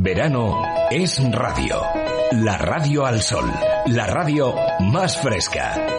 Verano es radio. La radio al sol. La radio más fresca.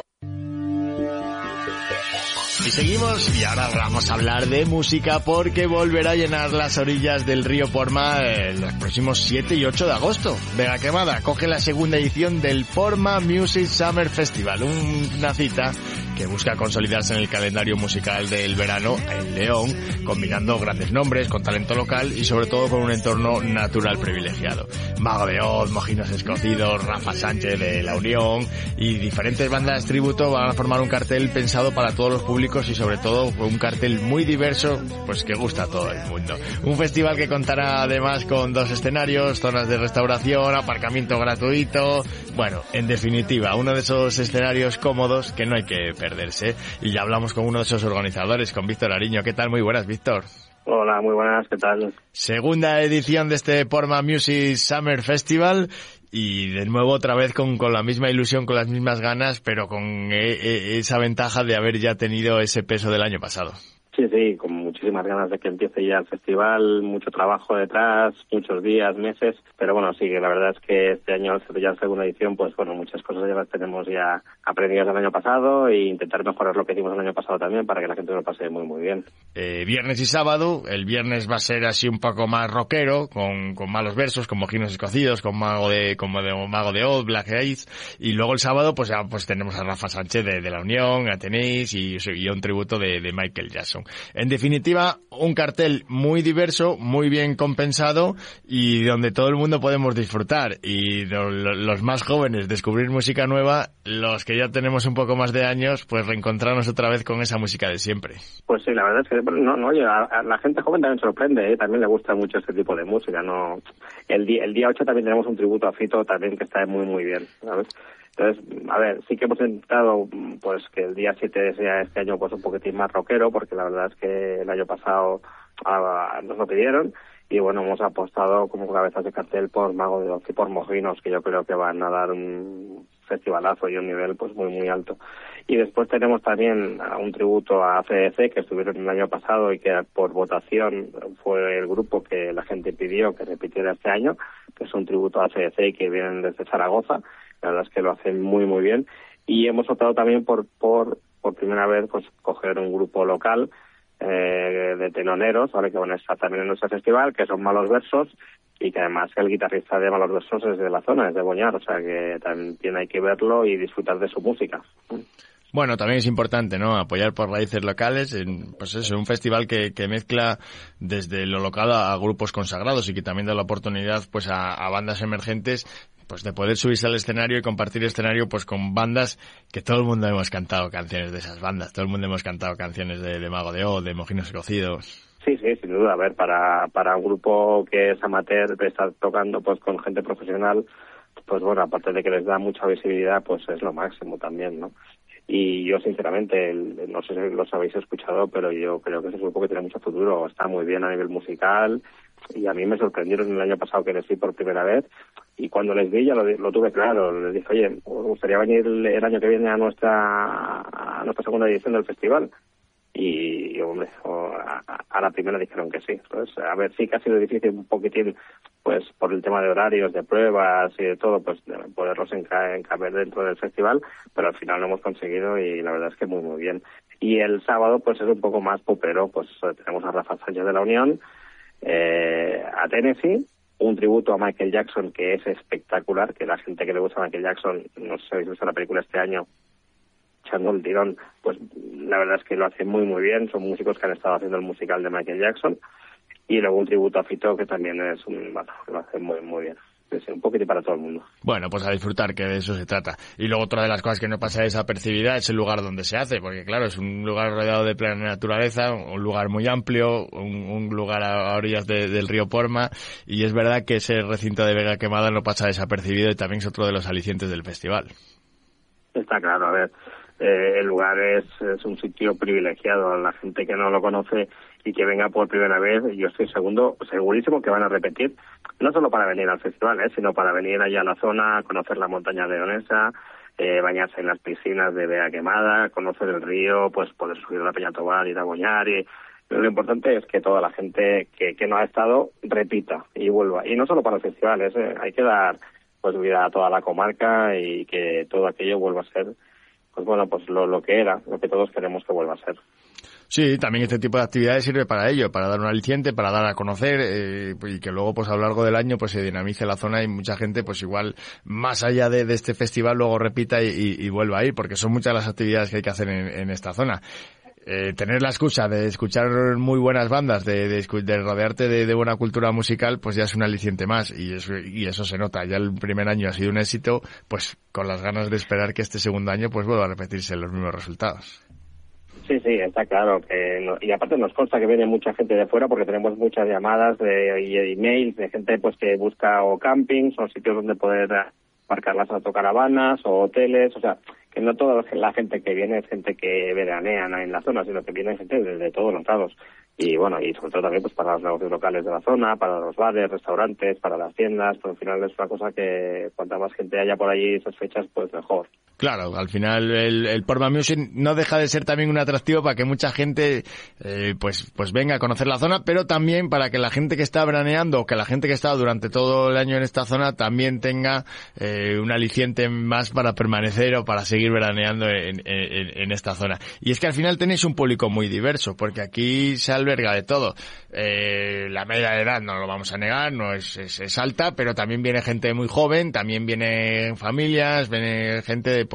Y seguimos, y ahora vamos a hablar de música porque volverá a llenar las orillas del río Porma los próximos 7 y 8 de agosto. Vega Quemada coge la segunda edición del Porma Music Summer Festival, una cita que busca consolidarse en el calendario musical del verano en León, combinando grandes nombres con talento local y sobre todo con un entorno natural privilegiado. Mago de Oz, Mojinos Escocidos, Rafa Sánchez de La Unión y diferentes bandas tributo van a formar un cartel pensado para todos los públicos y sobre todo un cartel muy diverso, pues que gusta a todo el mundo. Un festival que contará además con 2 escenarios, zonas de restauración, aparcamiento gratuito. Bueno, en definitiva, uno de esos escenarios cómodos que no hay que perderse. Y ya hablamos con uno de esos organizadores, con Víctor Ariño. ¿Qué tal? Muy buenas, Víctor. Hola, muy buenas, ¿qué tal? Segunda edición de este Porma Music Summer Festival y de nuevo otra vez con la misma ilusión, con las mismas ganas, pero con esa ventaja de haber ya tenido ese peso del año pasado. Sí, con muchísimas ganas de que empiece ya el festival, mucho trabajo detrás, muchos días, meses, pero bueno, sí, la verdad es que este año, ya en segunda edición, pues bueno, muchas cosas ya las tenemos ya aprendidas del año pasado e intentar mejorar lo que hicimos el año pasado también para que la gente lo pase muy, muy bien. Viernes y sábado, el viernes va a ser así un poco más rockero, con malos versos, con Mojinos Escocidos, con Mago de Oz, Black Eyes, y luego el sábado pues ya pues tenemos a Rafa Sánchez de La Unión, a Tenéis y un tributo de Michael Jackson. En definitiva, un cartel muy diverso, muy bien compensado y donde todo el mundo podemos disfrutar. Y los más jóvenes descubrir música nueva, los que ya tenemos un poco más de años, pues reencontrarnos otra vez con esa música de siempre. Pues sí, la verdad es que oye, a la gente joven también sorprende, también le gusta mucho este tipo de música, ¿no? El día 8 también tenemos un tributo a Fito también que está muy, muy bien, ¿sabes? Entonces, a ver, sí que hemos intentado pues que el día 7 sea este año pues un poquitín más rockero, porque la verdad es que el año pasado nos lo pidieron y bueno, hemos apostado como cabezas de cartel por Mago de Oz y por Mojinos, que yo creo que van a dar un festivalazo y un nivel pues muy, muy alto. Y después tenemos también un tributo a CDC, que estuvieron el año pasado y que por votación fue el grupo que la gente pidió que repitiera este año, que es un tributo a CDC que vienen desde Zaragoza. La verdad es que lo hacen muy, muy bien. Y hemos optado también por primera vez pues coger un grupo local de teloneros, ¿vale? Que van a estar también en nuestro festival, que son Malos Versos, y que además el guitarrista de Malos Versos es de la zona, es de Boñar, o sea que también hay que verlo y disfrutar de su música. Bueno, también es importante, ¿no? Apoyar por raíces locales, pues eso, un festival que mezcla desde lo local a grupos consagrados y que también da la oportunidad pues a bandas emergentes pues de poder subirse al escenario y compartir escenario pues con bandas que todo el mundo hemos cantado canciones de esas bandas, todo el mundo hemos cantado canciones de Mago de Oz, de Mojinos Escocidos. Sí, sin duda. A ver, para un grupo que es amateur, de estar tocando pues con gente profesional, pues bueno, aparte de que les da mucha visibilidad, pues es lo máximo también, ¿no? Y yo sinceramente, no sé si los habéis escuchado, pero yo creo que es un grupo que tiene mucho futuro, está muy bien a nivel musical y a mí me sorprendieron el año pasado que les vi por primera vez y cuando les vi ya lo tuve claro, les dije, oye, me gustaría venir el año que viene a nuestra segunda edición del festival. Y hombre, a la primera dijeron que sí. Entonces, a ver, sí que ha sido difícil un poquitín, pues por el tema de horarios, de pruebas y de todo, pues de poderlos encaber dentro del festival, pero al final lo hemos conseguido y la verdad es que muy, muy bien. Y el sábado, pues es un poco más popero, pues tenemos a Rafa Sánchez de La Unión, a Tennessee, un tributo a Michael Jackson que es espectacular, que la gente que le gusta a Michael Jackson, no sé si habéis visto la película este año, echando el tirón, pues la verdad es que lo hacen muy muy bien, son músicos que han estado haciendo el musical de Michael Jackson, y luego un tributo a Fito que también lo hacen muy muy bien. Es un poquito para todo el mundo. Bueno, pues a disfrutar, que de eso se trata. Y luego otra de las cosas que no pasa desapercibida es el lugar donde se hace, porque claro, es un lugar rodeado de plena naturaleza, un lugar muy amplio, un lugar a orillas del río Porma, y es verdad que ese recinto de Vega Quemada no pasa desapercibido y también es otro de los alicientes del festival. Está claro, a ver, el lugar es un sitio privilegiado a la gente que no lo conoce y que venga por primera vez. Yo estoy segurísimo que van a repetir, no solo para venir al festival, sino para venir allá a la zona, conocer la montaña leonesa, bañarse en las piscinas de Vega Quemada, conocer el río, pues poder subir a la Peña Tobar, ir a Boñar y Pero lo importante es que toda la gente que no ha estado repita y vuelva. Y no solo para los festivales, hay que dar pues vida a toda la comarca y que todo aquello vuelva a ser, pues bueno, pues lo que era, lo que todos queremos que vuelva a ser. Sí, también este tipo de actividades sirve para ello, para dar un aliciente, para dar a conocer y que luego pues a lo largo del año pues se dinamice la zona y mucha gente pues igual más allá de este festival luego repita y vuelva a ir, porque son muchas las actividades que hay que hacer en esta zona. Tener la excusa de escuchar muy buenas bandas, de rodearte de buena cultura musical, pues ya es un aliciente más y eso se nota. Ya el primer año ha sido un éxito, pues con las ganas de esperar que este segundo año pues vuelva a repetirse los mismos resultados. Sí, está claro. Y aparte nos consta que viene mucha gente de fuera porque tenemos muchas llamadas y emails de gente pues que busca o campings o sitios donde poder aparcar las autocaravanas o hoteles. O sea, que no toda la gente que viene es gente que veranea en la zona, sino que viene gente de todos los lados. Y bueno, y sobre todo también pues para los negocios locales de la zona, para los bares, restaurantes, para las tiendas. Pero al final es una cosa que cuanta más gente haya por allí esas fechas, pues mejor. Claro, al final el Portma Music no deja de ser también un atractivo para que mucha gente pues venga a conocer la zona, pero también para que la gente que está veraneando o que la gente que está durante todo el año en esta zona también tenga un aliciente más para permanecer o para seguir veraneando en esta zona. Y es que al final tenéis un público muy diverso, porque aquí se alberga de todo. La media de edad, no lo vamos a negar, no es alta, pero también viene gente muy joven, también vienen familias, viene gente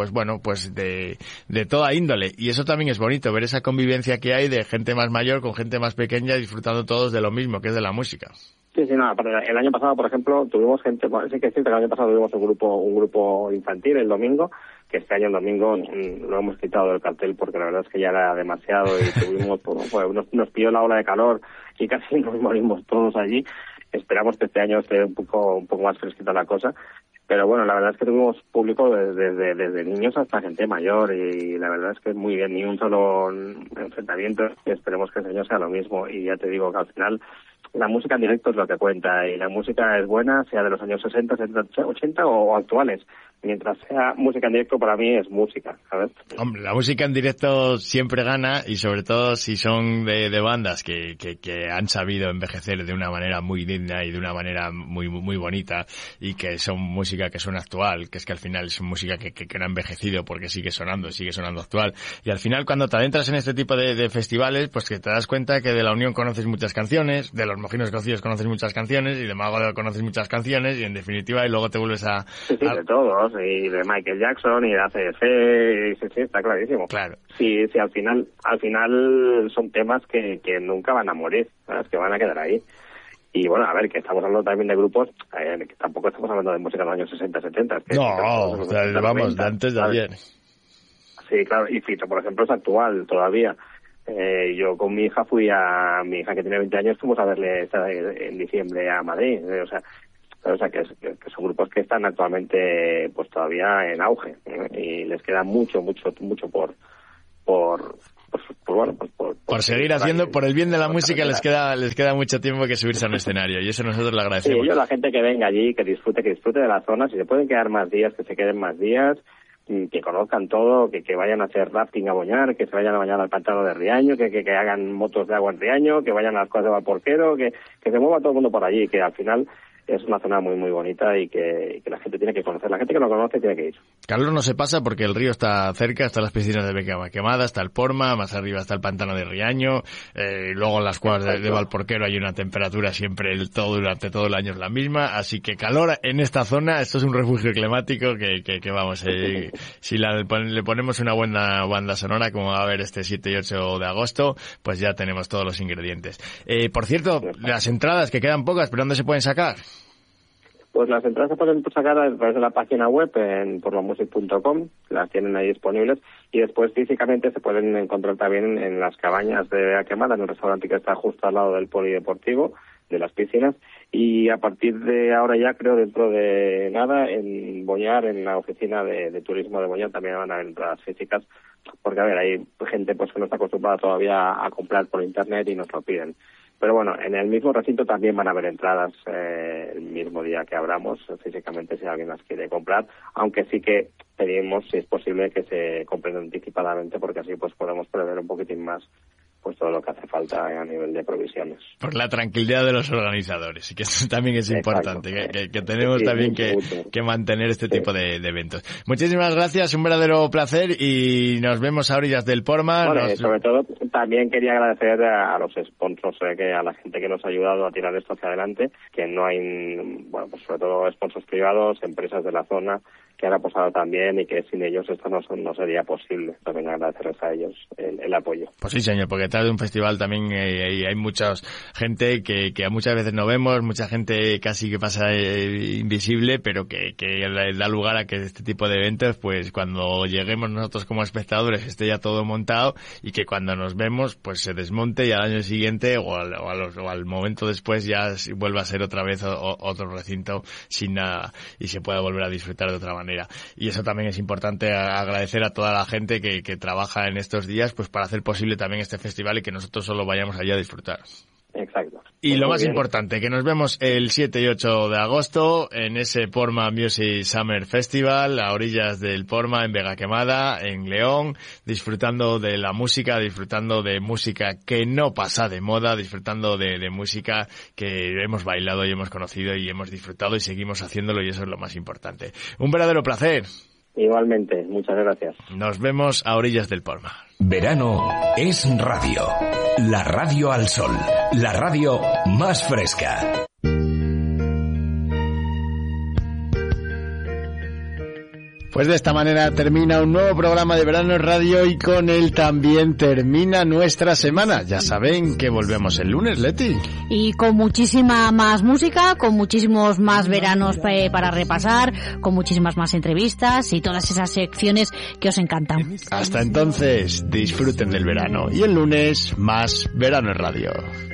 de toda índole, y eso también es bonito, ver esa convivencia que hay de gente más mayor con gente más pequeña disfrutando todos de lo mismo, que es de la música. Sí, no, el año pasado, por ejemplo, tuvimos gente, sí que es cierto que el año pasado tuvimos un grupo infantil el domingo, que este año el domingo lo hemos quitado del cartel porque la verdad es que ya era demasiado y tuvimos, nos pilló la ola de calor y casi nos morimos todos allí. Esperamos que este año esté un poco más fresquita la cosa. Pero bueno, la verdad es que tuvimos público desde niños hasta gente mayor y la verdad es que es muy bien, ni un solo enfrentamiento. Esperemos que este año sea lo mismo y ya te digo que al final la música en directo es lo que cuenta y la música es buena, sea de los años 60, 70, 80 o actuales. Mientras sea música en directo, para mí es música, ¿sabes? Hombre, la música en directo siempre gana y sobre todo si son de bandas que han sabido envejecer de una manera muy digna y de una manera muy muy bonita y que son música que suena actual, que es que al final es música que no ha envejecido porque sigue sonando actual. Y al final cuando te adentras en este tipo de festivales, pues que te das cuenta que de La Unión conoces muchas canciones, de Los Mojinos Cocidos conoces muchas canciones y de Mago conoces muchas canciones y en definitiva y luego te vuelves a... Sí, de todos, y de Michael Jackson y de ACDC, sí, está clarísimo. Claro. Sí, al final son temas que nunca van a morir, ¿sabes? Que van a quedar ahí. Y bueno, a ver, que estamos hablando también de grupos, que tampoco estamos hablando de música de los años 60, 70. Es que vamos, de antes de ayer. Sí, claro, y Fito, por ejemplo, es actual todavía. Yo con mi hija mi hija que tiene 20 años, fuimos a verle en diciembre a Madrid, o sea que son grupos que están actualmente pues todavía en auge, y les queda mucho por seguir haciendo, por el bien de la música les queda mucho tiempo que subirse a un escenario y eso nosotros lo agradecemos. Sí, yo la gente que venga allí, que disfrute de la zona, si se pueden quedar más días, que se queden más días, que conozcan todo, que vayan a hacer rafting a Boñar, que se vayan a bañar al pantano de Riaño, que hagan motos de agua en Riaño, que vayan a las cosas de Valporquero, que se mueva todo el mundo por allí, que al final es una zona muy muy bonita y que la gente tiene que conocer. La gente que no conoce tiene que ir. Carlos no se pasa porque el río está cerca, están las piscinas de Beca Quemada, está el Porma, más arriba está el pantano de Riaño, luego en las cuadras de Valporquero hay una temperatura siempre durante todo el año es la misma, así que calor en esta zona, esto es un refugio climático que vamos, si le ponemos una buena banda sonora como va a haber este 7 y 8 de agosto, pues ya tenemos todos los ingredientes. Por cierto, las entradas que quedan pocas, ¿pero dónde se pueden sacar? Pues las entradas se pueden sacar a través de la página web en pormamusic.com, las tienen ahí disponibles, y después físicamente se pueden encontrar también en las cabañas de Beca Quemada, en un restaurante que está justo al lado del polideportivo, de las piscinas, y a partir de ahora ya, creo dentro de nada, en Boñar, en la oficina de turismo de Boñar también van a haber entradas físicas, porque a ver, hay gente pues que no está acostumbrada todavía a comprar por internet y nos lo piden. Pero bueno, en el mismo recinto también van a haber entradas el mismo día que abramos físicamente si alguien las quiere comprar, aunque sí que pedimos, si es posible, que se compren anticipadamente porque así pues podemos prever un poquitín más pues todo lo que hace falta a nivel de provisiones. Por la tranquilidad de los organizadores, y que eso también es importante, que tenemos también que mantener este tipo de eventos. Muchísimas gracias, un verdadero placer, y nos vemos a orillas del Porma. Bueno, sobre todo también quería agradecer a los sponsors, a la gente que nos ha ayudado a tirar esto hacia adelante, que no hay, bueno, pues sobre todo sponsors privados, empresas de la zona que han apostado también, y que sin ellos esto no sería posible. También agradecerles a ellos el apoyo. Pues sí, señor, porque detrás de un festival también hay mucha gente que muchas veces no vemos, mucha gente casi que pasa invisible, pero que da lugar a que este tipo de eventos, pues cuando lleguemos nosotros como espectadores esté ya todo montado, y que cuando nos vemos pues se desmonte, y al año siguiente o al momento después ya vuelva a ser otra vez otro recinto sin nada, y se pueda volver a disfrutar de otra manera. Y eso también es importante, agradecer a toda la gente que trabaja en estos días pues para hacer posible también este festival, y que nosotros solo vayamos allá a disfrutar. Exacto. Y lo más importante, que nos vemos el 7 y 8 de agosto en ese Porma Music Summer Festival, a orillas del Porma, en Vega Quemada, en León, disfrutando de la música, disfrutando de música que no pasa de moda, disfrutando de música que hemos bailado y hemos conocido y hemos disfrutado, y seguimos haciéndolo, y eso es lo más importante. Un verdadero placer. Igualmente, muchas gracias. Nos vemos a orillas del Porma. Verano es radio. La radio al sol. La radio más fresca. Pues de esta manera termina un nuevo programa de Verano en Radio, y con él también termina nuestra semana. Ya saben que volvemos el lunes, Leti. Y con muchísima más música, con muchísimos más veranos para repasar, con muchísimas más entrevistas y todas esas secciones que os encantan. Hasta entonces, disfruten del verano, y el lunes más Verano en Radio.